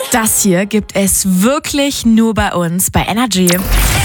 Das hier gibt es wirklich nur bei uns, bei Energy. Der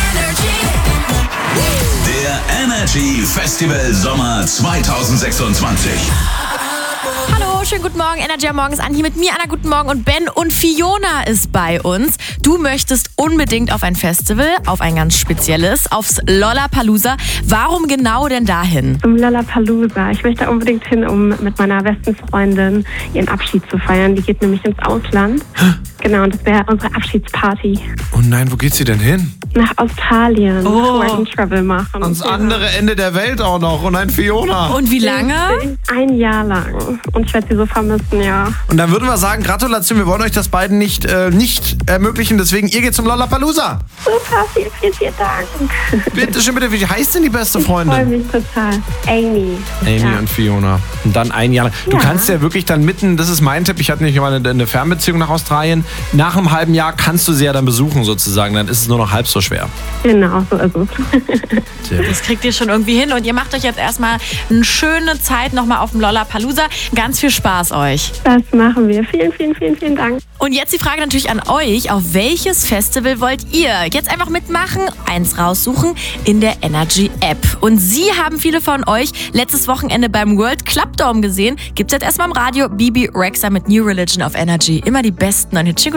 Energy Festival Sommer 2026. Hallo, schönen guten Morgen. Energy am Morgen ist an. Hier mit mir, Anna, guten Morgen. Und Ben und Fiona ist bei uns. Du möchtest unbedingt auf ein Festival, auf ein ganz spezielles, aufs Lollapalooza. Warum genau denn dahin? Zum Lollapalooza. Ich möchte unbedingt hin, um mit meiner besten Freundin ihren Abschied zu feiern. Die geht nämlich ins Ausland. Genau, und das wäre unsere Abschiedsparty. Oh nein, wo geht sie denn hin? Nach Australien. Work and Travel machen. Ans andere Ende der Welt auch noch. Oh nein, Fiona. Und wie lange? Ein Jahr lang. Und ich werde sie so vermissen, ja. Und dann würden wir sagen, Gratulation, wir wollen euch das beiden nicht ermöglichen, deswegen ihr geht zum Lollapalooza. Super, vielen Dank. Bitte schön, bitte, wie heißt denn die beste Ich freue Freundin? mich total. Amy. Amy und Fiona. Und dann ein Jahr lang. Du Ja. kannst ja wirklich dann mitten, das ist mein Tipp, ich hatte nicht mal eine Fernbeziehung nach Australien, nach einem halben Jahr kannst du sie ja dann besuchen sozusagen, dann ist es nur noch halb so schwer. Genau, so ist es. Das kriegt ihr schon irgendwie hin. Und ihr macht euch jetzt erstmal eine schöne Zeit nochmal auf dem Lollapalooza. Ganz viel Spaß euch. Das machen wir. Vielen Dank. Und jetzt die Frage natürlich an euch. Auf welches Festival wollt ihr jetzt einfach mitmachen? Eins raussuchen in der Energy App. Und sie haben viele von euch letztes Wochenende beim World Club Dome gesehen. Gibt's jetzt erstmal im Radio Bibi Rexha mit New Religion auf Energy. Immer die besten neuen Hits.